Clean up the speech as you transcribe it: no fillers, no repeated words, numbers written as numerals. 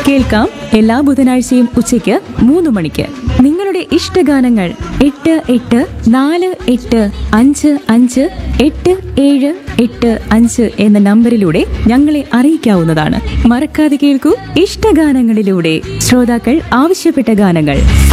കേൾക്കാം എല്ലാ ബുധനാഴ്ചയും ഉച്ചയ്ക്ക് 3 മണിക്ക്. നിങ്ങളുടെ ഇഷ്ടഗാനങ്ങൾ 88485585 എന്ന നമ്പറിലൂടെ ഞങ്ങളെ അറിയിക്കാവുന്നതാണ്. മറക്കാതെ കേൾക്കൂ ഇഷ്ടഗാനങ്ങളിലൂടെ ശ്രോതാക്കൾ ആവശ്യപ്പെട്ട ഗാനങ്ങൾ.